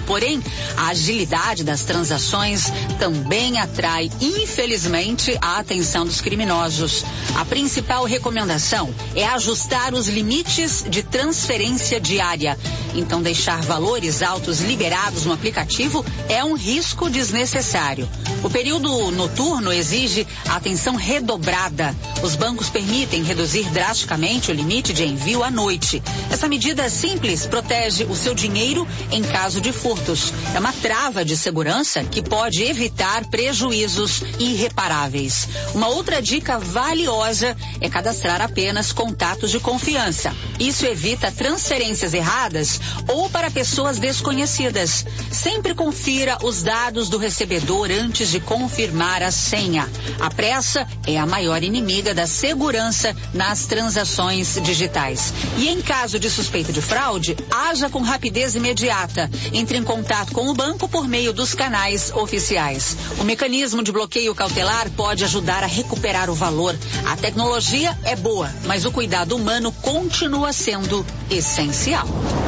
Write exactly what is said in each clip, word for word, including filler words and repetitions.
Porém, a agilidade das transações também atrai, infelizmente, a atenção dos criminosos. A principal recomendação é ajustar os limites de transferência diária. Então, deixar valores altos liberados no aplicativo é um risco desnecessário. O período noturno exige atenção redobrada. Os bancos permitem reduzir drasticamente o limite de envio à noite. Essa medida simples protege o seu dinheiro em caso de furtos. É uma trava de segurança que pode evitar prejuízos irreparáveis. Uma outra dica valiosa é cadastrar apenas contatos de confiança. Isso evita transferências erradas ou para pessoas desconhecidas. Sempre confira os dados do recebedor antes de confirmar a senha. A pressa é a maior inimiga da segurança nas transações digitais. E em caso de suspeita de fraude, haja com rapidez imediata. Entre em contato com o banco por meio dos canais oficiais. O mecanismo de bloqueio cautelar pode ajudar a recuperar o valor. A tecnologia é boa, mas o cuidado humano continua sendo essencial.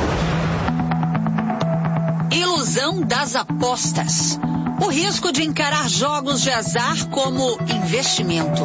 Ilusão das apostas. O risco de encarar jogos de azar como investimento.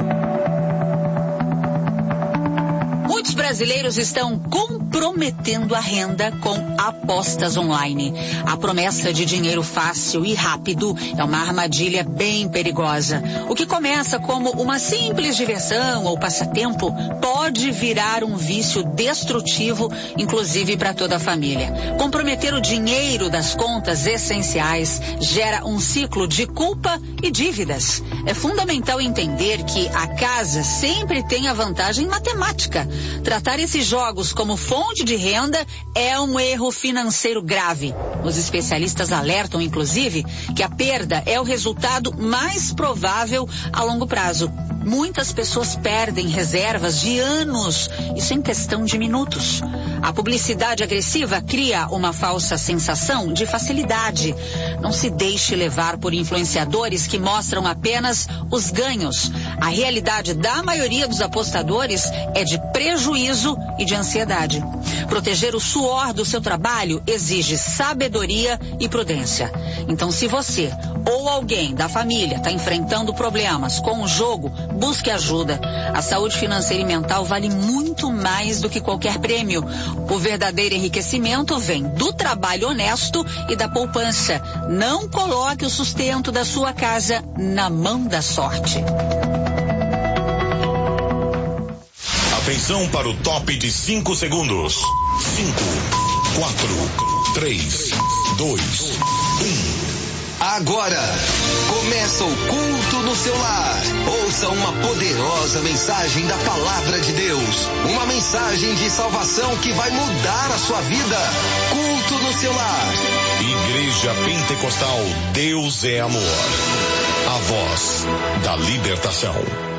Muitos brasileiros estão comprometendo a renda com apostas online. A promessa de dinheiro fácil e rápido é uma armadilha bem perigosa. O que começa como uma simples diversão ou passatempo pode virar um vício destrutivo, inclusive para toda a família. Comprometer o dinheiro das contas essenciais gera um ciclo de culpa e dívidas. É fundamental entender que a casa sempre tem a vantagem matemática. Tratar esses jogos como fonte de renda é um erro financeiro grave. Os especialistas alertam, inclusive, que a perda é o resultado mais provável a longo prazo. Muitas pessoas perdem reservas de anos, isso em questão de minutos. A publicidade agressiva cria uma falsa sensação de facilidade. Não se deixe levar por influenciadores que mostram apenas os ganhos. A realidade da maioria dos apostadores é de prejuízo e de ansiedade. Proteger o suor do seu trabalho exige sabedoria e prudência. Então, se você ou alguém da família está enfrentando problemas com o jogo, busque ajuda. A saúde financeira e mental vale muito mais do que qualquer prêmio. O verdadeiro enriquecimento vem do trabalho honesto e da poupança. Não coloque o sustento da sua casa na mão da sorte. Atenção para o top de cinco segundos. cinco, quatro, três, dois, um. Agora, começa o culto no seu lar. Ouça uma poderosa mensagem da Palavra de Deus. Uma mensagem de salvação que vai mudar a sua vida. Culto no seu lar. Igreja Pentecostal Deus é Amor. A voz da libertação.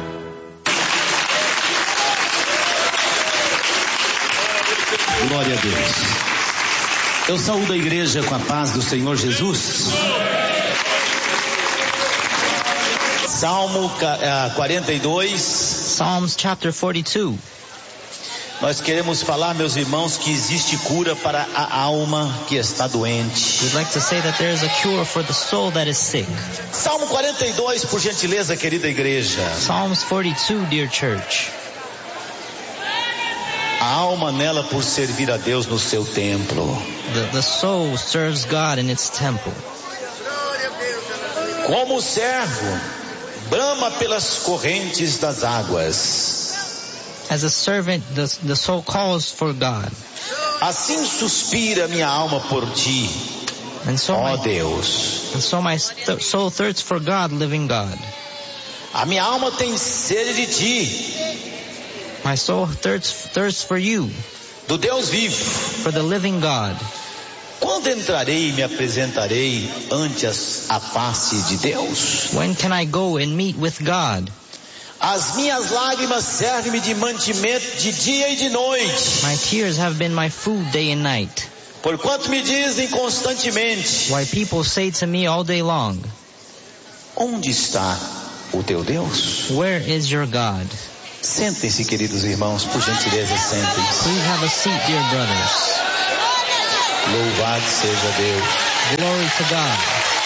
Glória a Deus. Eu saúdo a igreja com a paz do Senhor Jesus. Salmo quarenta e dois. Psalms chapter forty-two. Nós queremos falar, meus irmãos, que existe cura para a alma que está doente. We'd like to say that there is a cure for the soul that is sick. Salmo quarenta e dois, por gentileza, querida igreja. Psalms forty-two, dear church. A alma nela por servir a Deus no seu templo. The, the soul serves God in its temple. Como o servo brama pelas correntes das águas. As a servant, the, the soul calls for God. Assim suspira minha alma por ti, And so ó my, Deus. and so my th- soul thirsts for God, living God. A minha alma tem sede de ti, My soul thirsts, thirsts for you, do Deus vivo. for the living God. Quando entrarei e me apresentarei ante as, a face de Deus? When can I go and meet with God? As minhas lágrimas servem-me de mantimento de dia e de noite. My tears have been my food day and night. Porquanto me dizem constantemente: Why people say to me all day long, onde está o teu Deus? where is your God? Sentem-se, queridos irmãos, por gentileza, sentem-se. Please have a seat, dear brothers. Louvado seja Deus. Glory to God.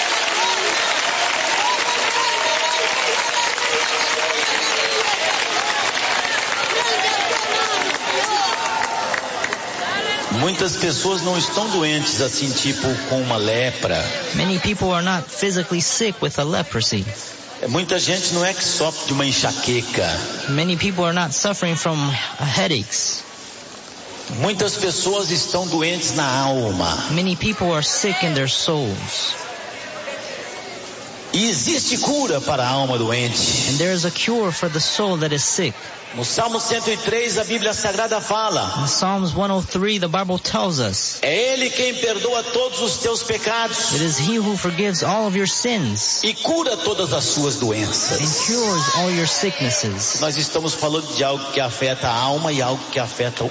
Muitas pessoas não estão doentes assim, tipo com uma lepra. Many people are not physically sick with a leprosy. Muita gente não é que sofre de uma enxaqueca. Many people are not suffering from headaches. Muitas pessoas estão doentes na alma. Many people are sick in their souls. E existe cura para a alma doente. And there is a cure for the soul that is sick. No Salmo cento e três, a Bíblia Sagrada fala: In Psalms one oh three, the Bible tells us, é Ele quem perdoa todos os teus pecados. it is He who forgives all of your sins E cura todas as suas doenças. and cures all your sicknesses. Nós estamos falando de algo que afeta a alma e algo que afeta o,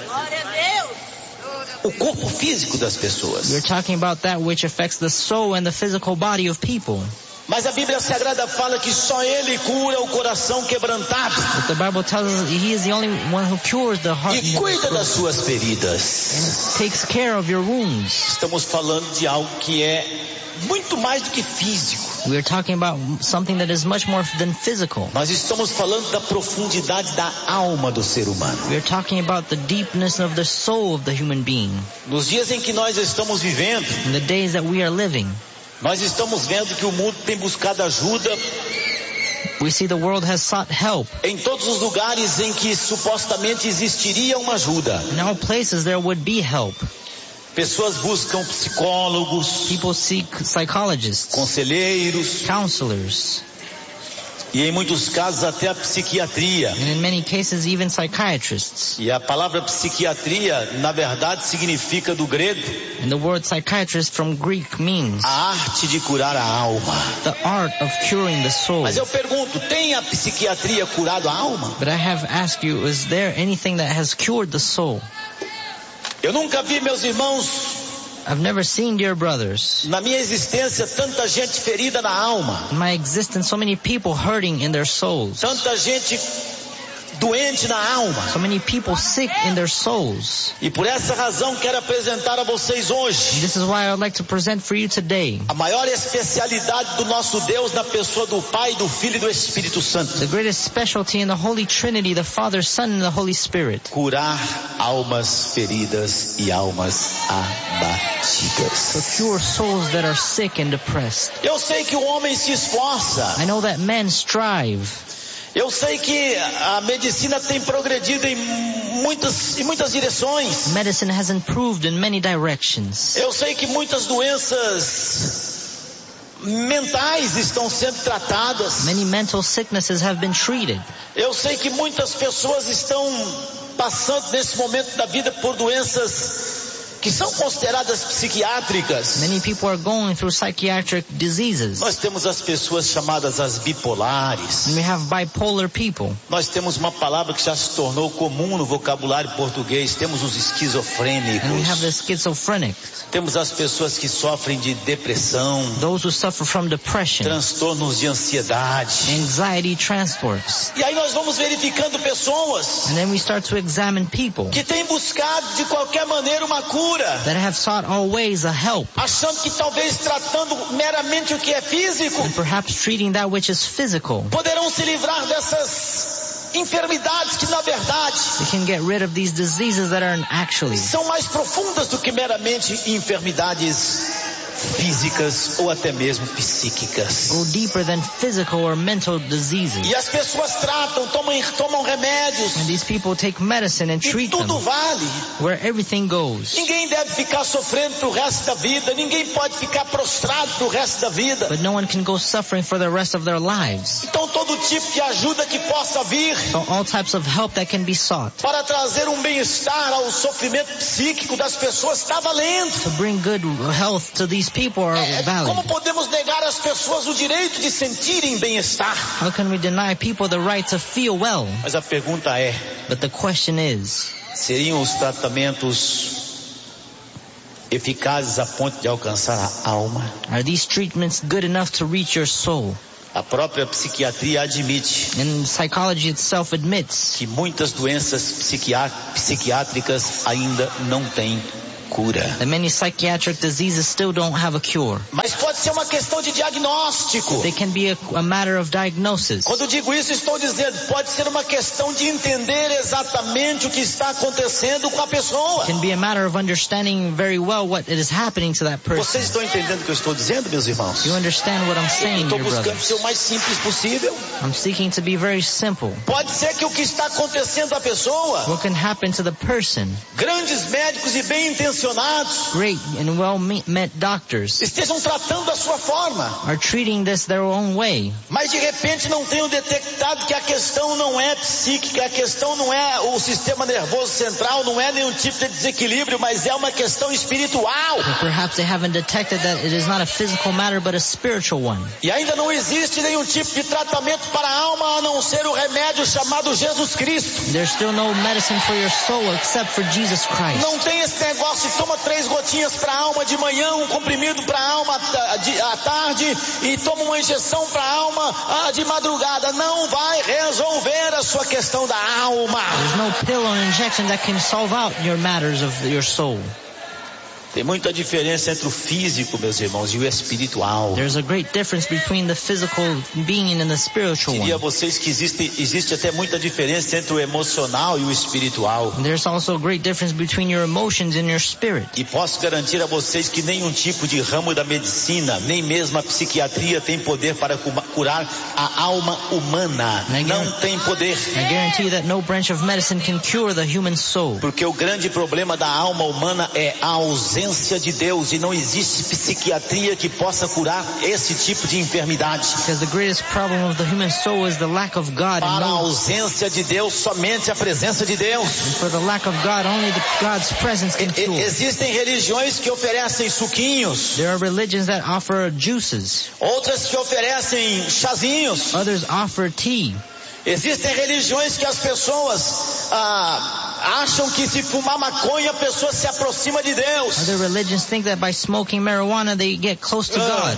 o corpo físico das pessoas. We're talking about that which affects the soul and the physical body of people. Mas a Bíblia Sagrada fala que só Ele cura o coração quebrantado. But the Bible tells us He is the only one who cures the heart E cuida das suas feridas. and takes care of your wounds. Estamos falando de algo que é muito mais do que físico. We are talking about something that is much more than physical. Nós estamos falando da profundidade da alma do ser humano. We are talking about the deepness of the soul of the human being. Nos dias em que nós estamos vivendo, In the days that we are living, nós estamos vendo que o mundo tem buscado ajuda we see the world has sought help. em todos os lugares em que supostamente existiria uma ajuda. In all places there would be help. Pessoas buscam psicólogos, People seek psychologists, conselheiros counselors, e em muitos casos até a psiquiatria. and in many cases even psychiatrists. E a palavra psiquiatria, na verdade, significa do grego And the word psychiatrist from Greek means a arte de curar a alma. the art of curing the soul. Mas eu pergunto, tem a psiquiatria curado a alma? But I have asked you, is there anything that has cured the soul? Eu nunca vi, meus irmãos, I've never seen, dear brothers, na minha existência, tanta gente ferida na alma, in my existence, so many people hurting in their souls. tanta gente doente na alma. So many people sick in their souls. E por essa razão quero apresentar a vocês hoje This is why I would like to present for you today a maior especialidade do nosso Deus na pessoa do Pai, do Filho e do Espírito Santo. the greatest specialty in the Holy Trinity, the Father, Son, and the Holy Spirit. Curar almas feridas e almas To abatidas. cure souls that are sick and depressed. Eu sei que o homem se esforça. I know that men strive. Eu sei que a medicina tem progredido em muitas, em muitas direções. Medicine has improved in many directions. Eu sei que muitas doenças mentais estão sendo tratadas. Many mental sicknesses have been treated. Eu sei que muitas pessoas estão passando nesse momento da vida por doenças que são consideradas psiquiátricas. Many people are going through psychiatric diseases. Nós temos as pessoas chamadas as bipolares. And we have bipolar people. Nós temos uma palavra que já se tornou comum no vocabulário português. Temos os esquizofrênicos. And we have the schizophrenic. Temos as pessoas que sofrem de depressão, Those who suffer from depression, transtornos de ansiedade. anxiety transports. E aí nós vamos verificando pessoas And then we start to examine people que têm buscado de qualquer maneira uma cura, that have sought all ways a help, achando que talvez tratando meramente o que é físico, and perhaps treating that which is physical, poderão se livrar dessas enfermidades que na verdade they can get rid of these diseases that are actually são mais profundas do que meramente enfermidades físicas ou até mesmo psíquicas. go deeper than physical or mental diseases. E as pessoas tratam, tomam, tomam remédios, And these people take medicine and e treat them tudo vale. where everything goes. Ninguém deve ficar sofrendo pro resto da vida, ninguém pode ficar prostrado pro resto da vida. But no one can go suffering for the rest of their lives. Então todo tipo de ajuda que possa vir So all types of help that can be sought para trazer um bem-estar ao sofrimento psíquico das pessoas está valendo. to bring good health to these people are É, valid. como podemos negar às pessoas o direito de sentirem bem-estar? How can we deny people the right to feel well? Mas a pergunta é, But the question is, seriam os tratamentos eficazes a ponto de alcançar a alma? are these treatments good enough to reach your soul? A própria psiquiatria admite And psychology itself admits que muitas doenças psiquiá- psiquiátricas ainda não têm cura. That many psychiatric diseases still don't have a cure. Mas pode ser uma questão de diagnóstico. They can be a, a matter of diagnosis. Quando digo isso, estou dizendo, pode ser uma questão de entender exatamente o que está acontecendo com a pessoa. It can be a matter of understanding very well what it is happening to that person. Vocês estão entendendo o que eu estou dizendo, meus irmãos? You understand what I'm saying, Estou dear buscando brothers? ser o mais simples possível. I'm seeking to be very simple. Pode ser que o que está acontecendo à pessoa, What can happen to the person? grandes médicos e bem intencionados, Great and well-met doctors estejam tratando da sua forma, are treating this their own way. mas de repente não tenham detectado que a questão não é psíquica, a questão não é o sistema nervoso central, não é nenhum tipo de desequilíbrio, mas é uma questão espiritual. Or perhaps they haven't detected that it is not a physical matter but a spiritual one. E ainda não existe nenhum tipo de tratamento para a alma a não ser o remédio chamado Jesus Cristo. There's still no medicine for your soul except for Jesus Christ. Não tem esse negócio de toma três gotinhas para a alma de manhã, um comprimido para a alma à tarde e toma uma injeção para a alma de madrugada. Não vai resolver a sua questão da alma. There's no pill or injection that can solve out your matters of your soul. Tem muita diferença entre o físico, meus irmãos, e o espiritual. There's a great difference between the physical being and the spiritual Diria a one. vocês que existe, existe até muita diferença entre o emocional e o espiritual. There's also a great difference between your emotions and your spirit. E posso garantir a vocês que nenhum tipo de ramo da medicina, nem mesmo a psiquiatria tem poder para curar a alma humana. Não tem poder. I guarantee that no branch of medicine can cure the human soul. Porque o grande problema da alma humana é a ausência de Deus, e não existe psiquiatria que possa curar esse tipo de enfermidade. Because the greatest problem of the human soul is the lack of God. Para a And no, ausência de Deus, somente a presença de Deus. for the lack of God, only the, God's presence can E- cure. Existem religiões que oferecem suquinhos, There are religions that offer juices. outras que oferecem chazinhos. Others offer tea. Existem religiões que as pessoas ah, acham que se fumar maconha a pessoa se aproxima de Deus. Other religions think that by smoking marijuana they get close to God.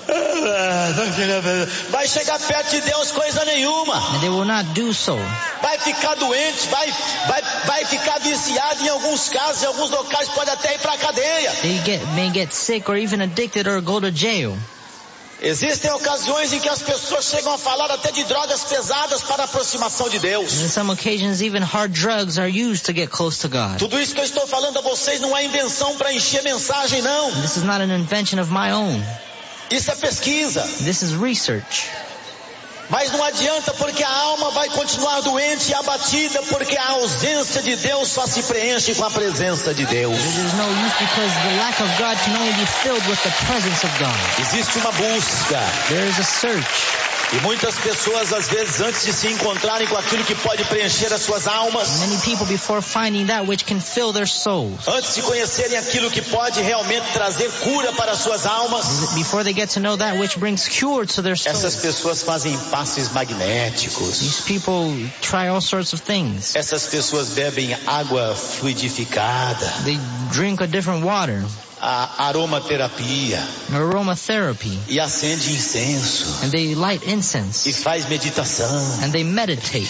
Vai chegar perto de Deus coisa nenhuma. And they will not do so. Vai ficar doente, vai, vai, vai ficar viciado em alguns casos, em alguns locais pode até ir para a cadeia. They get, may get sick or even addicted or go to jail. Existem ocasiões em que as pessoas chegam a falar até de drogas pesadas para a aproximação de Deus. And in some occasions even hard drugs are used to get close to God. Tudo isso que eu estou falando a vocês não é invenção para encher mensagem, não. This is not an invention of my own. Isso é pesquisa. This is research. Mas não adianta, porque a alma vai continuar doente e abatida, porque a ausência de Deus só se preenche com a presença de Deus. There's no use because the lack of God can only be filled with the presence of God. Existe uma busca. There is a search. E muitas pessoas, às vezes, antes de se encontrarem com aquilo que pode preencher as suas almas, Many people before finding that which can fill their souls, antes de conhecerem aquilo que pode realmente trazer cura para as suas almas, before they get to know that which brings cure to their essas souls, pessoas fazem passes magnéticos. these people try all sorts of things. Essas pessoas bebem água fluidificada, They drink a different water, a aromaterapia, aromatherapy, e acende incenso, and they light incense, e faz meditação. and they meditate.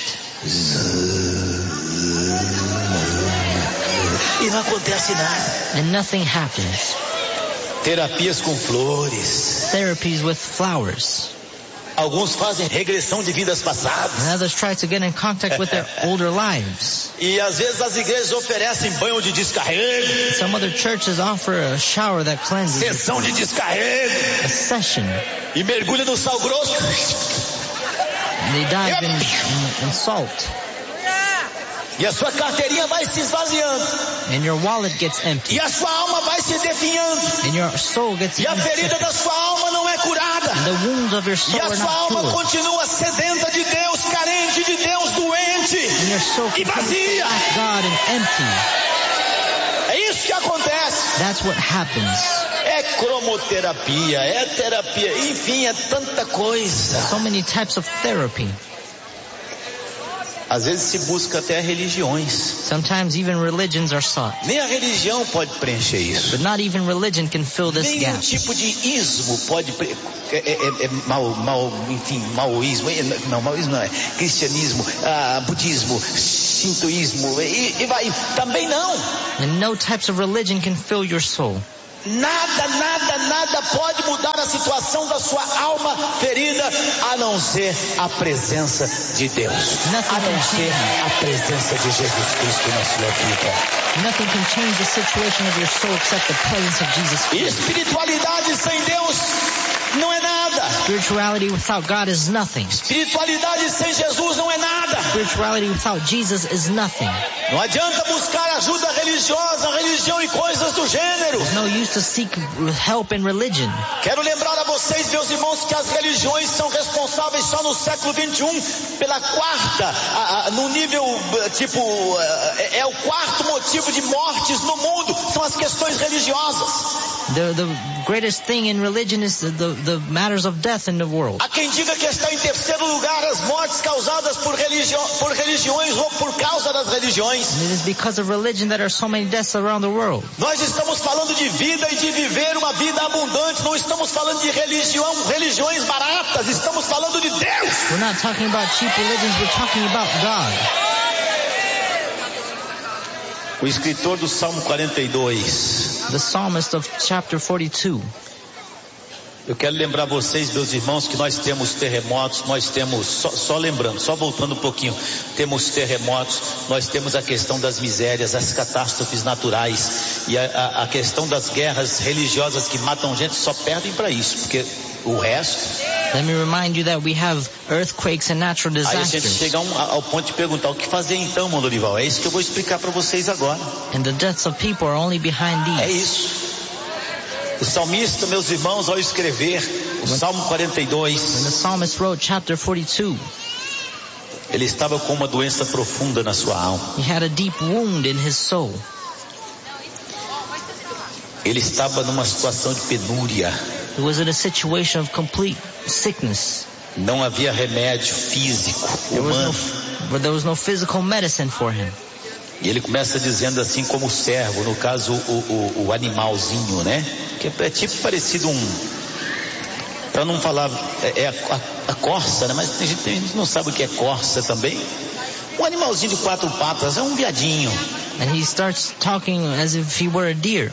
E não acontece nada. And nothing happens. Terapias com flores. Therapies with flowers. Alguns fazem regressão de vidas passadas. And others try to get in contact with their older lives. E às vezes as igrejas oferecem banho de descarrego, Some other churches offer a shower that cleanses, sessão de descarrego, a session. e mergulha no sal grosso. And they dive in, in, in salt. E a sua carteirinha vai se esvaziando. And your wallet gets empty. E a sua alma vai se definhando. And your soul gets E a ferida empty. da sua alma não é curada. And the wounds of your soul E a are sua not alma cured. continua sedenta de Deus, carente de Deus, doente And your soul e continues to vazia. lack God and empty. É isso que acontece. That's what happens. É cromoterapia, é terapia, enfim, é tanta coisa. So many types of therapy. Às vezes se busca até religiões. Sometimes even religions are sought. Nem a religião pode preencher isso. But not even religion can fill this Nenhum gap. tipo de ismo pode... Pre... É, é, é mal, mal, enfim, maoísmo. Não, maoísmo não é. Cristianismo, ah, budismo, shintoísmo. E, e vai. Também não. And no types of religion can fill your soul. Nada, nada, nada pode mudar a situação da sua alma ferida, a não ser a presença de Deus. A não ser a presença de Jesus Cristo na sua vida. Nothing can change the situation of your soul except the presence of Jesus Christ. Espiritualidade sem Deus não é nada. Spirituality without God is nothing. Espiritualidade sem Jesus não é nada. Spirituality without Jesus is nothing. Não adianta buscar ajuda religiosa, religião e coisas do gênero. There's no use to seek help in religion. Quero lembrar a vocês, meus irmãos, que as religiões são responsáveis só no século vinte e um pela quarta, a, a, no nível, tipo, é, é o quarto motivo de mortes no mundo, são as questões religiosas. The, the greatest thing in religion is the, the, the matters of death in the world. Há quem diga que está em terceiro lugar as mortes causadas por, religio, por religiões ou por causa das religiões. And it is because of religion that there are so many deaths around the world. Nós estamos falando de vida e de viver uma vida abundante. Não estamos falando de religião, religiões baratas. Estamos falando de Deus. We're not talking about cheap religions. We're talking about God. O escritor do Salmo quarenta e dois. The psalmist of chapter forty-two. Eu quero lembrar vocês, meus irmãos, que nós temos terremotos, nós temos, só, só lembrando, só voltando um pouquinho, temos terremotos, nós temos a questão das misérias, as catástrofes naturais e a, a, a questão das guerras religiosas que matam gente, só perdem para isso, porque o resto... Let me remind you that we have earthquakes and natural disasters. Aí a gente chega um, ao ponto de perguntar, o que fazer então, mano Dorival? É isso que eu vou explicar para vocês agora. And the deaths of people are only behind these. É isso. O salmista, meus irmãos, ao escrever o Salmo quarenta e dois, When the psalmist wrote chapter forty-two, ele estava com uma doença profunda na sua alma. he had a deep wound in his soul. Ele estava numa situação de penúria. He was in a situation of complete sickness. Não havia remédio físico, There was humano. no, but there was no physical medicine for him. E ele começa dizendo assim como o servo, no caso o, o, o animalzinho, né? Que é, é tipo parecido um, para não falar, é, é a, a, a corça, né? Mas tem gente, tem gente que não sabe o que é corça também. Um animalzinho de quatro patas, é um viadinho. And he starts talking as if he were a deer.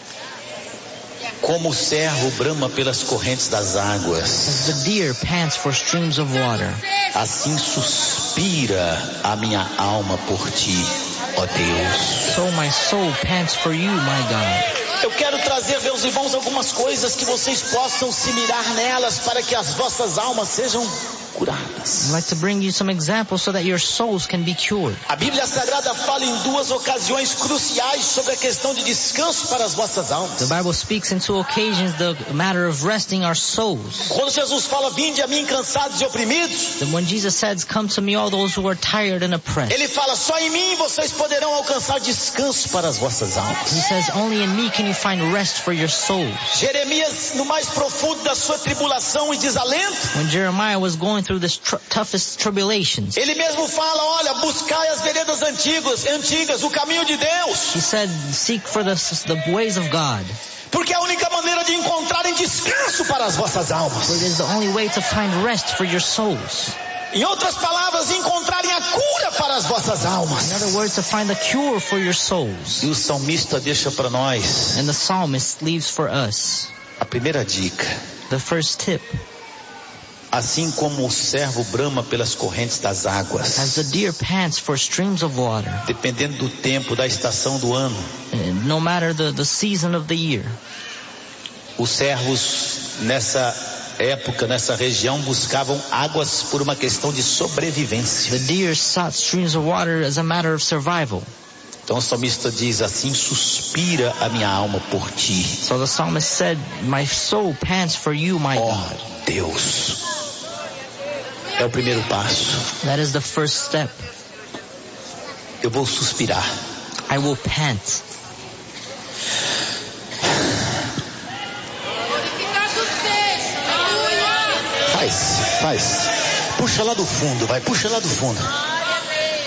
Como o servo brama pelas correntes das águas, As the deer pants for streams of water, assim suspira a minha alma por ti, ó Deus. so my soul pants for you, my God. Eu quero trazer, meus irmãos, algumas coisas que vocês possam se mirar nelas para que as vossas almas sejam curadas. I'd like to bring you some examples so that your souls can be cured. A Bíblia Sagrada fala em duas ocasiões cruciais sobre a questão de descanso para as vossas almas. The Bible speaks in two occasions the matter of resting our souls. Quando Jesus fala, vinde a mim cansados e oprimidos, Then when Jesus says, come to me all those who are tired and oppressed, Ele fala, só em mim vocês poderão alcançar descanso para as vossas almas. He says, only in me can you find rest for your souls. Jeremias, no mais profundo da sua tribulação e desalento, When Jeremiah was going through the tr- toughest tribulations, ele mesmo fala, olha, buscai as veredas antigas, antigas, o caminho de Deus, he said, seek for the, the ways of God, porque é a única maneira de encontrarem descanso para as vossas almas. for it is the only way to find rest for your souls. Em outras palavras, encontrarem a cura para as vossas almas. In other words, to find the cure for your souls. E o salmista deixa para nós And the psalmist leaves for us a primeira dica. the first tip. Assim como o servo brama pelas correntes das águas, As the deer pants for streams of water, dependendo do tempo, da estação do ano, no matter the, the season of the year, os servos nessa época, nessa região, buscavam águas por uma questão de sobrevivência. the deer sought streams of water as a matter of survival. Então o salmista diz assim, suspira a minha alma por ti, So the psalmist said, my soul pants for you, my ó God. Deus. É o primeiro passo. That is the first step. Eu vou suspirar. I will pant. Faz, faz. Puxa lá do fundo, vai, puxa lá do fundo.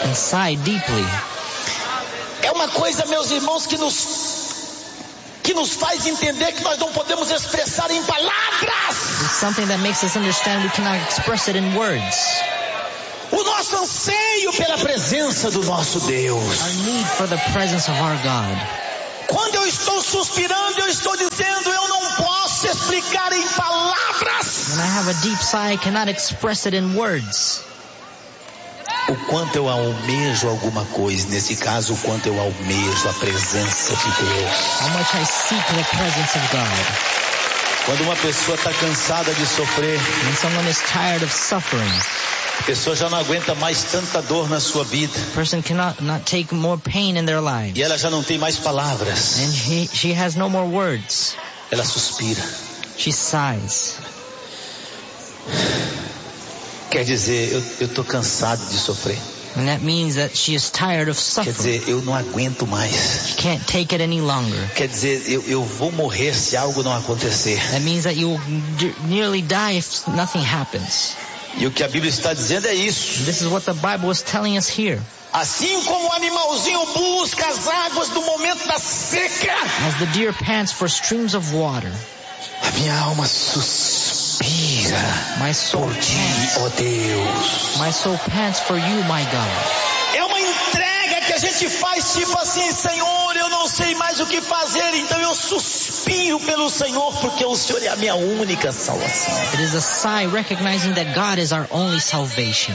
and sigh deeply. É uma coisa, meus irmãos, que nos, que nos faz entender que nós não podemos expressar em palavras. It's something that makes us understand we cannot express it in words. O nosso anseio pela presença do nosso Deus. Our need for the presence of our God. Quando eu estou suspirando, eu estou dizendo, eu não posso explicar em palavras. When I have a deep sigh, I cannot express it in words. O quanto eu almejo alguma coisa, nesse caso, o quanto eu almejo a presença de Deus. How much I seek the presence of God. Quando uma pessoa está cansada de sofrer, When someone is tired of suffering, a pessoa já não aguenta mais tanta dor na sua vida. a person cannot not take more pain in their lives. E ela já não tem mais palavras. And he, she has no more words. Ela suspira. She sighs. Quer dizer, eu estou cansado de sofrer. And that means that she is tired of Quer suffering. dizer, eu não aguento mais. She can't take it any longer. Quer dizer, eu, eu vou morrer se algo não acontecer. That means that you will d- nearly die if nothing happens. E o que a Bíblia está dizendo é isso. This is what the Bible is telling us here. Assim como o animalzinho busca as águas do momento da seca, As the deer pants for streams of water, a minha alma suspira my soul por ti, pants. ó Deus. My soul pants for you, my God. É uma entrega que a gente faz tipo assim, Senhor, eu não sei mais o que fazer, então eu suspiro pelo Senhor, porque o Senhor é a minha única salvação. It is a sigh recognizing that God is our only salvation.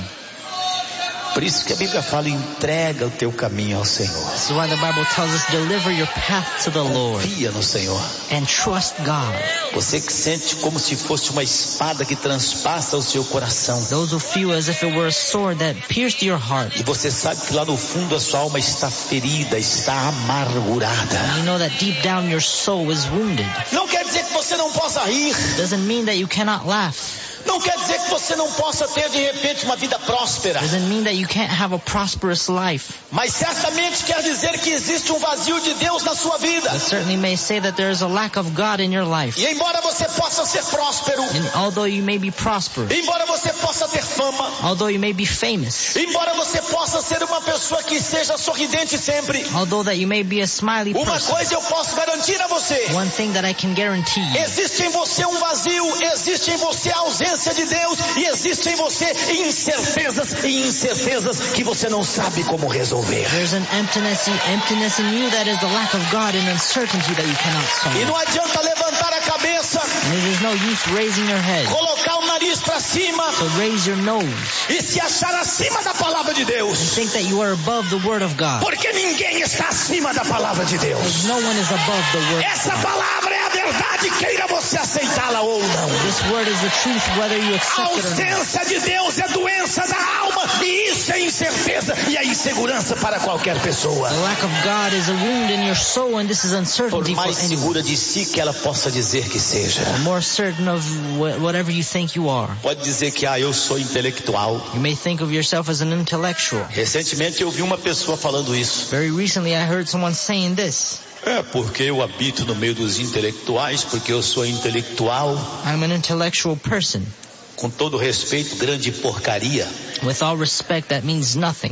Por isso que a Bíblia fala, entrega o teu caminho ao Senhor. This is why the Bible tells us, deliver your path to the Lord Confia no Senhor. and trust God. Você que sente como se fosse uma espada que transpassa o seu coração. Those who feel as if it were a sword that pierced your heart. E você sabe que lá no fundo a sua alma está ferida, está amargurada. You know that deep down your soul is wounded. Não quer dizer que você não possa rir. Doesn't mean that you cannot laugh. Não quer dizer que você não possa ter de repente uma vida próspera. Doesn't mean that you can't have a prosperous life. Mas certamente quer dizer que existe um vazio de Deus na sua vida. It certainly may say that there is a lack of God in your life. E embora você possa ser próspero, And although you may be prosperous, embora você possa ter fama, although you may be famous, embora você possa ser uma pessoa que seja sorridente sempre, although that you may be a smiley uma person, coisa eu posso garantir a você. one thing that I can guarantee you, Existe em você um vazio, existe em você a ausência de Deus e existe em você incertezas e incertezas que você não sabe como resolver. there's an emptiness, emptiness in you that is the lack of God and uncertainty that you cannot E solve. não adianta levantar a cabeça, And it is no use raising your head, colocar o nariz para cima so raise your nose, e se achar acima da palavra de Deus. think that you are above the word of God. Porque ninguém está acima da palavra de Deus. Because no one is above the word of Essa God. palavra é a verdade, queira você aceitá-la ou não. This word is the truth whether you A accept it or not. ausência de Deus é doença da alma e isso é incerteza e é insegurança para qualquer pessoa. The lack of God is a wound in your soul, and this is Por uncertainty for mais anyone. segura de si que ela possa dizer que seja. The more certain of wh- whatever you think you are. Pode dizer que ah, eu sou intelectual. You may think of yourself as an intellectual. Recentemente eu vi uma pessoa falando isso. Very recently I heard someone saying this. É porque eu habito no meio dos intelectuais, porque eu sou intelectual. I'm an intellectual person. Com todo respeito, grande porcaria. With all respect, that means nothing.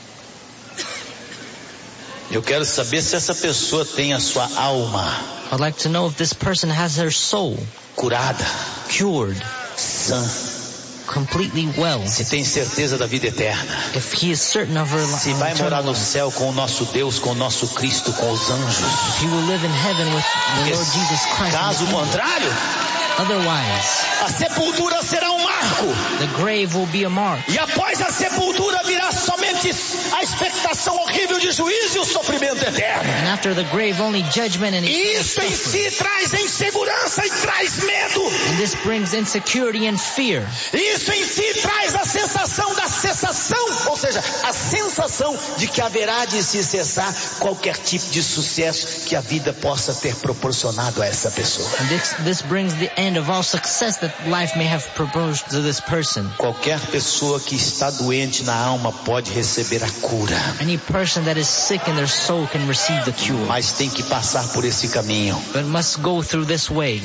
Eu quero saber se essa pessoa tem a sua alma I'd like to know if this person has her soul curada, cured, sã, completely well. se tem certeza da vida eterna, If he is certain of her se life, vai morar no céu com o nosso Deus, com o nosso Cristo, com os anjos. if he will live in heaven with the Lord Jesus Christ. Caso and the angels. contrário, Otherwise, a sepultura será um marco. the grave will be a mark. E após a sepultura virá somente a expectação horrível de juízo e o sofrimento eterno. And after the grave, only judgment and eternal Isso em suffering. si traz insegurança e traz medo. And this brings insecurity and fear. Isso em si traz a sensação da cessação, ou seja, a sensação de que haverá de se cessar qualquer tipo de sucesso que a vida possa ter proporcionado a essa pessoa. And this, this brings the end of all success that life may have proposed to this person. Qualquer pessoa que está doente na alma pode receber a cura, Any person that is sick in their soul can receive the cure, mas tem que passar por esse caminho. but must go through this way.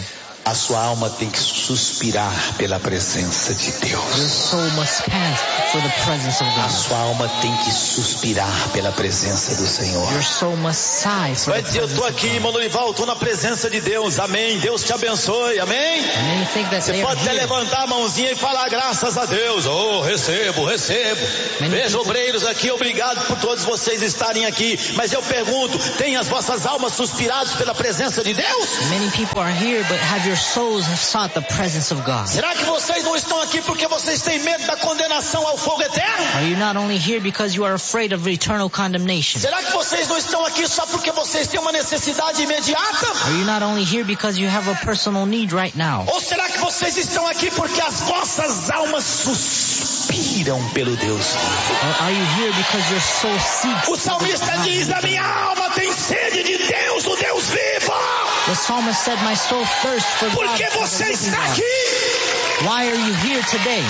A sua alma tem que suspirar pela presença de Your Deus. soul must pant for the presence of A God. sua alma tem que suspirar pela presença do Senhor. Your soul must sigh for Vai the dizer, eu presence estou of aqui, God. irmão Lorival, estou na presença de Deus, amém, Deus te abençoe, amém. And many think that Você they are pode até here. levantar a mãozinha e falar graças a Deus, oh, recebo, recebo. Veja, obreiros aqui, obrigado por todos vocês estarem aqui, mas eu pergunto, tem as vossas almas suspiradas pela presença de Deus? Many people are here, but have your souls have sought the presence of God? Será que vocês não estão aqui porque vocês têm medo da condenação ao fogo eterno? Are you not only here because you are afraid of eternal condemnation? Será que vocês não estão aqui só porque vocês têm uma necessidade imediata? Are you not only here because you have a personal need right now? Ou será que vocês estão aqui porque as vossas almas suspiram pelo Deus vivo? Or are you here because your soul seeks? O salmista diz, a minha alma tem sede de Deus, o Deus vivo. The psalmist said, my soul thirsts for God. Por que for the você living está God." aqui? Why are you here today?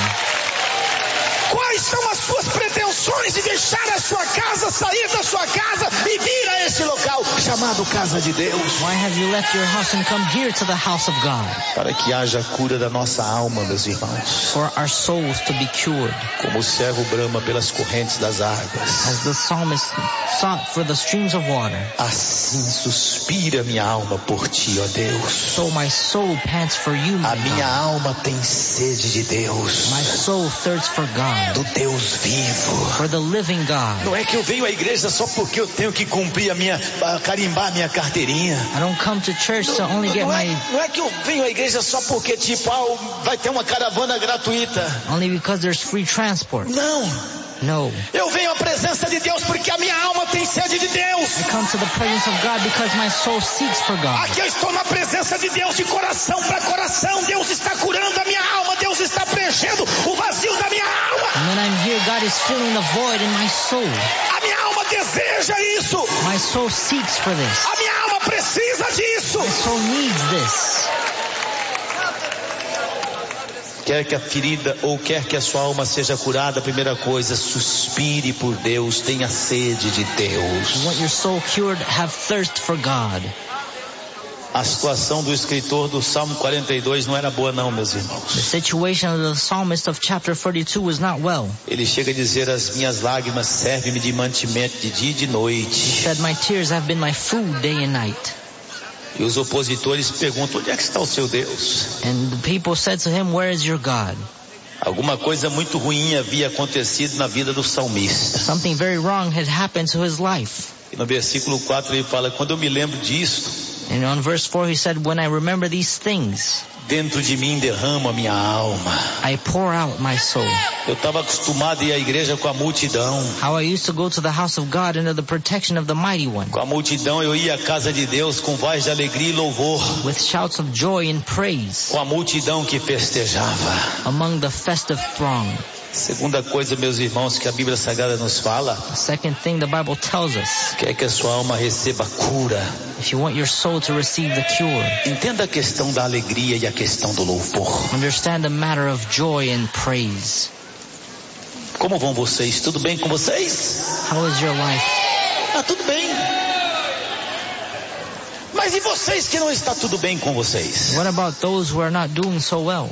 Quais são as suas pretensões de deixar a sua casa, sair da sua casa e vir a esse local chamado casa de Deus? Why have you left your house and come here to the house of God? Para que haja cura da nossa alma, meus irmãos. For our souls to be cured. Como o servo brama pelas correntes das águas, As the psalmist sought for the streams of water, assim suspira minha alma por ti, ó Deus. so my soul pants for you, my A minha God. alma tem sede de Deus, My soul thirsts for God, do Deus vivo. for the living God. Não é que eu venho à igreja só porque eu tenho que cumprir a minha, a carimbar a minha carteirinha. I don't come to church to only get Não é, my, não é que eu venho à igreja só porque tipo, ah, vai ter uma caravana gratuita. only because there's free transport. Não. No. Eu venho à presença de Deus porque a minha alma tem sede de Deus. I come to the presence of God because my soul seeks for God. Aqui eu estou na presença de Deus de coração para coração. Deus está curando a minha alma. Deus está preenchendo o vazio da minha alma. And when I'm here, God is filling the void in my soul. A minha alma deseja isso. My soul seeks for this. A minha alma precisa disso. My soul needs this. Quer que a ferida ou quer que a sua alma seja curada, a primeira coisa, suspire por Deus, tenha sede de Deus. You want your soul cured? Have thirst for God. A situação do escritor do Salmo quarenta e dois não era boa não, meus The irmãos. situation of the psalmist of chapter forty-two was not well. Ele chega a dizer, as minhas lágrimas servem-me de mantimento de dia e de He noite. said, my tears have been my food day and night. E os opositores perguntam, onde é que está o seu Deus? And the people said to him, where is your God? Alguma coisa muito ruim havia acontecido na vida do salmista. Something very wrong had happened to his life. E no versículo quatro ele fala, quando eu me lembro disso, And on verse four he said, when I remember these things, dentro de mim derramo a minha alma. I pour out my soul. Eu estava acostumado a ir à igreja com a multidão. How I used to go to the house of God under the protection of the Mighty One, Com a multidão eu ia à casa de Deus com voz de alegria e louvor. with shouts of joy and praise Com a multidão que festejava. among the festive throng. Segunda coisa, meus irmãos, que a Bíblia Sagrada nos fala, The second thing the Bible tells us, quer que a sua alma receba cura. if you want your soul to receive the cure, Entenda a questão da alegria e a questão do louvor. understand the matter of joy and praise. Como vão vocês? Tudo bem com vocês? How is your life? Ah, tudo bem. Mas e vocês que não está tudo bem com vocês? What about those who are not doing so well?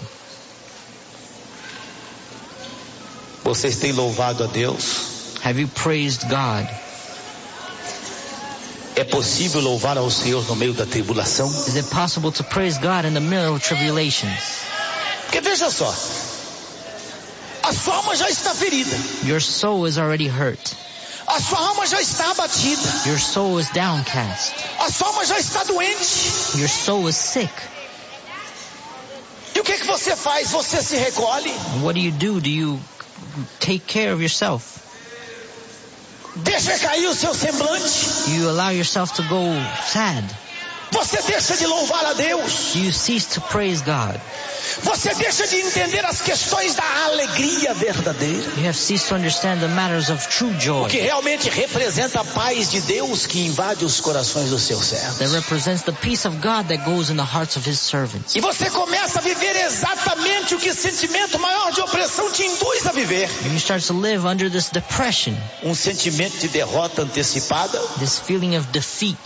Vocês têm louvado a Deus? Have you praised God? É possível louvar ao Senhor no meio da tribulação? Is it possible to praise God in the middle of tribulations? Porque veja só, a sua alma já está ferida, Your soul is already hurt. a sua alma já está abatida, Your soul is downcast. a sua alma já está doente. Your soul is sick. E o que que você faz? Você se recolhe, And what do you do? Do you take care of yourself? deixa cair o seu semblante, Do you allow yourself to go sad? você deixa de louvar a Deus, Do you cease to praise God? você deixa de entender as questões da alegria verdadeira, You have ceased to understand the matters of true o joy que realmente representa a paz de Deus que invade os corações dos seus servos. that represents the peace of God that goes in the hearts of His servants. E você começa a viver exatamente o que sentimento maior de opressão te induz a viver. And you start to live under this depression, Um sentimento de derrota antecipada, this feeling of defeat,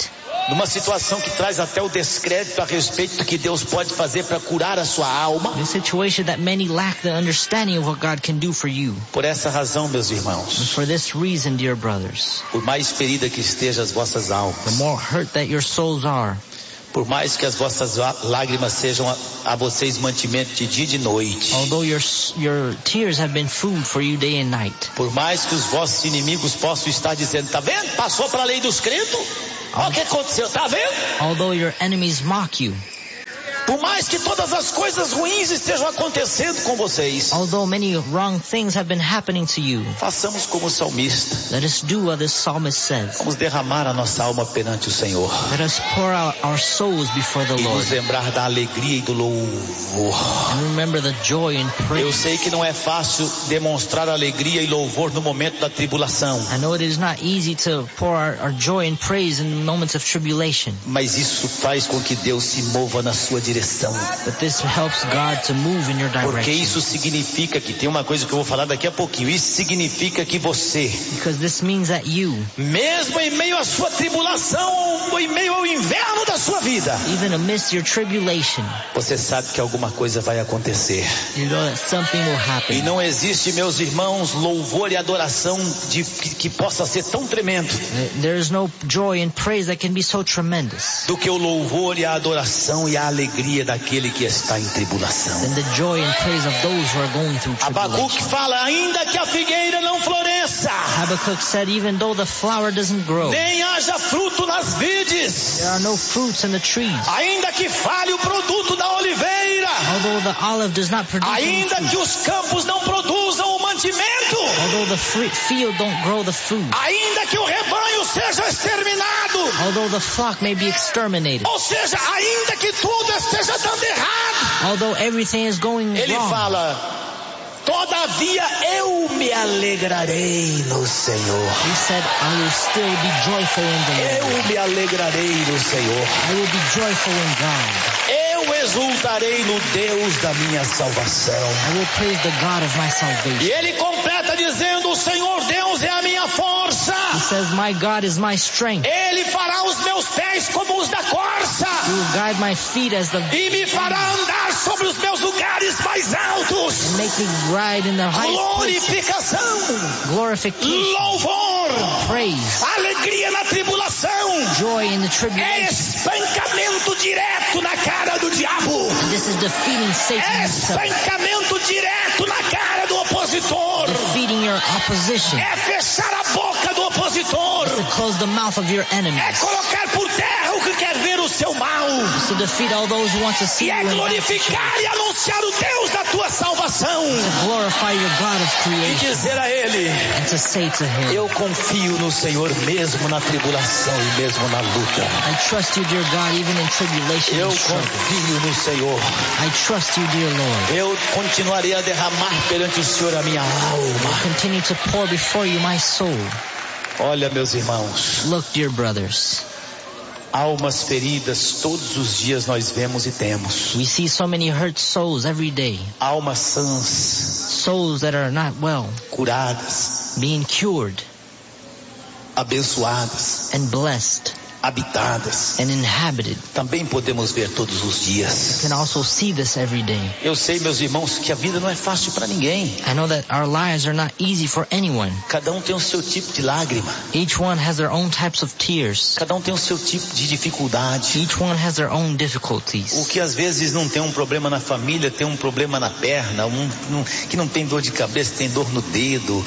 numa situação que traz até o descrédito a respeito do que Deus pode fazer para curar a sua alma. In a situation that many lack the understanding of what God can do for you. Por essa razão, meus And irmãos, for this reason, dear brothers, por mais ferida que estejam as vossas the almas, more hurt that your souls are, por mais que as vossas lá- lágrimas sejam a, a vocês mantimento de dia e de noite, although your your tears have been food for you day and night, por mais que os vossos inimigos possam estar dizendo, tá vendo? Passou para a lei dos crentes? Olha o que aconteceu, tá vendo? although your enemies mock you, Por mais que todas as coisas ruins estejam acontecendo com vocês, although many wrong things have been happening to you, façamos como o salmista. let us do what this psalmist says. Vamos derramar a nossa alma perante o Senhor Let us pour out our souls before the e Lord nos lembrar da alegria e do louvor. and remember the joy and Eu praise. sei que não é fácil demonstrar alegria e louvor no momento da tribulação, I know it is not easy to pour our, our joy and praise in moments of tribulation, mas isso faz com que Deus se mova na sua direção. but this helps God to move in your Porque direction. isso significa que, tem uma coisa que eu vou falar daqui a pouquinho, isso significa que você, Because this means that you, mesmo em meio à sua tribulação, ou em meio ao inverno da sua vida, even amidst your tribulation, você sabe que alguma coisa vai acontecer. you know that something will E happen. não existe, meus irmãos, louvor e adoração de, que, que possa ser tão tremendo There is no joy and praise that can be so tremendous do que o louvor e a adoração e a alegria daquele que está em tribulação. than the joy and praise of those who are going through Abacuque tribulation. fala, ainda que a figueira não floresça, Habakkuk said, even though the flower doesn't grow, nem haja fruto nas vides, there are no fruits in the trees, ainda que fale o produto da oliveira, although the olive does not produce any ainda fruit, que os campos não produzam o mantimento, although the fruit field don't grow the food, ainda que o rebanho seja exterminado, although the flock may be exterminated, ou seja, ainda que tudo esteja dando errado, although everything is going ele wrong, fala, todavia eu me alegrarei no Senhor. he said, I will still be joyful in the Lord. Eu me alegrarei no Senhor. I will be joyful in God. Eu exultarei no Deus da minha salvação. I will praise the God of my E salvation. ele completa dizendo, o Senhor Deus é a minha força. He says, my God is my strength. Ele fará os meus pés como os da corça. He will guide my feet as the E me fará andar sobre os meus lugares mais altos. make me ride in the highest places. Glorificação, Glorification, louvor, praise, alegria na tribulação. joy in the É tribulation. espancamento direto na cara do diabo. And this is defeating Satan É himself, espancamento direto na cara do opositor. defeating your opposition, É fechar a boca do opositor. to close the mouth of your É enemies, colocar por terra o que quer ver o seu mal. to defeat all those who want to see E you é in bad glorificar e anunciar o Deus da tua salvação. glorify your God of E creation, dizer a ele, and to say to him, eu confio no Senhor mesmo na tribulação e mesmo na luta. I trust you, dear God, even in tribulation Eu and struggle. confio no Senhor. I trust you, dear Lord. Eu continuarei a derramar perante o Senhor a minha alma. Continue to pour before you my soul. Olha, meus irmãos, Look, dear brothers, almas feridas todos os dias nós vemos e temos. we see so many hurt souls every day, Almas sãs, souls that are not well, curadas, being cured abençoadas, and blessed habitadas. and inhabited. Também podemos ver todos os dias. You can also see this every day. Eu sei, meus irmãos, que a vida não é fácil para ninguém. I know that our lives are not easy for anyone. Cada um tem o seu tipo de lágrima. Each one has their own types of tears. Cada um tem o seu tipo de dificuldade. Each one has their own O difficulties. que às vezes não tem um problema na família, tem um problema na perna, um, um, que não tem dor de cabeça, tem dor no dedo.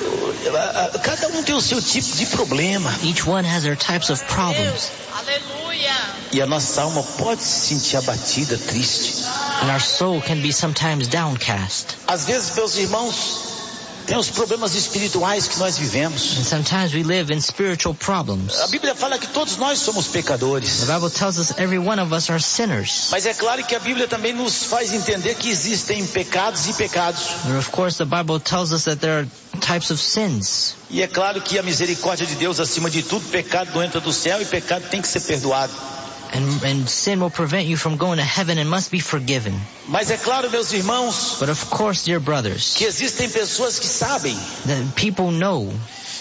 Cada um tem o seu tipo de problema. Each one has their types of problems. Aleluia. E a nossa alma pode se sentir abatida, triste. And our soul can be sometimes downcast. Às vezes, meus irmãos, tem os problemas espirituais que nós vivemos. And sometimes we live in spiritual problems. A Bíblia fala que todos nós somos pecadores. The Bible tells us every one of us are sinners. Mas é claro que a Bíblia também nos faz entender que existem pecados e pecados. And of course, the Bible tells us that there are types of sins. E é claro que a misericórdia de Deus, acima de tudo, pecado não entra do céu e pecado tem que ser perdoado. And, and sin will prevent you from going to heaven and must be forgiven. Mas é claro, meus irmãos, But of course, dear brothers, que existem pessoas que sabem that people know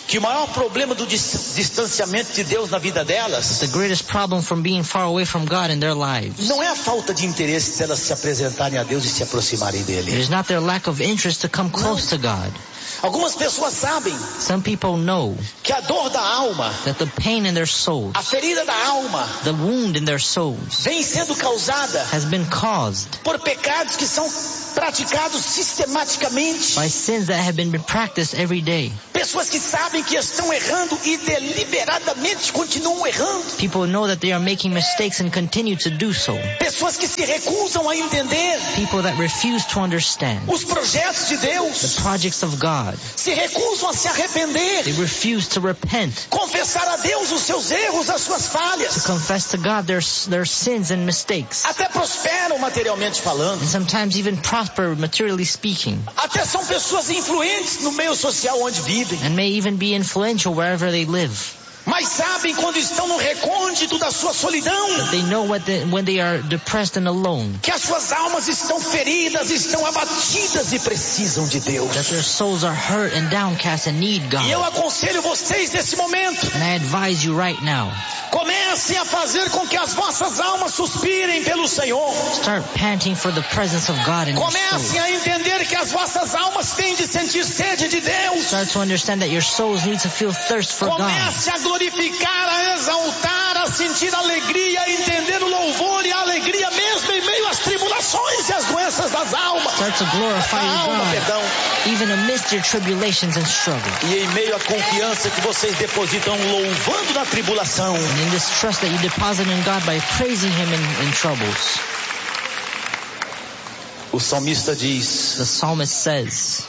que o maior problema do dis- distanciamento de Deus na vida delas The greatest problem from being far away from God in their lives. não é a falta de interesse delas se apresentarem a Deus e se aproximarem It dele. is not their lack of interest to come close to God. Algumas pessoas sabem Some people know que a dor da alma, that the pain in their souls, a ferida da alma, the wound in their souls, vem sendo causada has been caused por pecados que são praticados sistematicamente. by sins that have been practiced every day. Pessoas que sabem que estão errando e deliberadamente continuam errando. People know that they are making mistakes and continue to do so. Pessoas que se recusam a entender People that refuse to understand os projetos de the Deus, projects of God. se recusam a se arrepender, They refuse to repent, confessar a Deus os seus erros, as suas to falhas. confess to God their, their sins and mistakes. Até prosperam materialmente falando. And sometimes even prosper materially speaking. Até são pessoas influentes no meio social onde vivem. And may even be influential wherever they live. Mas sabem quando estão no recôndito da sua solidão, They know what the, when they are depressed and alone, que as suas almas estão feridas, estão abatidas e precisam de Deus. that their souls are hurt and downcast and need E eu God. aconselho vocês nesse momento, And I advise you right now, comecem a fazer com que as vossas almas suspirem pelo Senhor. start panting for the presence of God in your Comecem soul. a entender que as vossas almas têm de sentir sede de Deus. Start to understand that your souls need to feel thirst for God. Comece a glorificar, a exaltar, a sentir alegria, a entender o louvor e a alegria mesmo em meio às tribulações e às doenças das almas. Start to glorify Da your alma, God, perdão. even amidst your tribulations and struggle. E em meio à confiança que vocês depositam louvando na tribulação, And in this trust that you deposit in God by praising Him in, in troubles. o salmista diz: The psalmist says,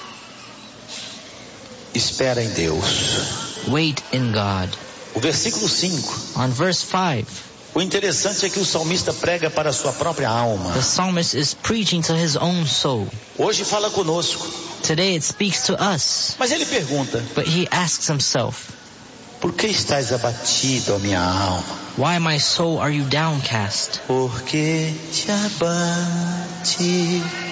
espera em Deus. wait in God. O versículo cinco. On verse five, O interessante é que o salmista prega para a sua própria alma. the psalmist is preaching to his own soul. Hoje fala conosco. Today it speaks to us, Mas ele pergunta: but he asks himself, por que estás abatido, ó minha alma? why, my soul, are you downcast? Por que te abate